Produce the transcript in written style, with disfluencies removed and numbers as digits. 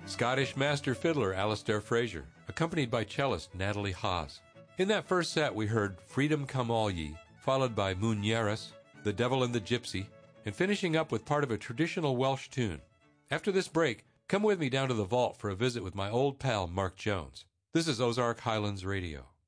Scottish master fiddler Alistair Fraser, accompanied by cellist Natalie Haas. In that first set, we heard Freedom Come All Ye, followed by Munieris, The Devil and the Gypsy, and finishing up with part of a traditional Welsh tune. After this break, come with me down to the vault for a visit with my old pal Mark Jones. This is Ozark Highlands Radio.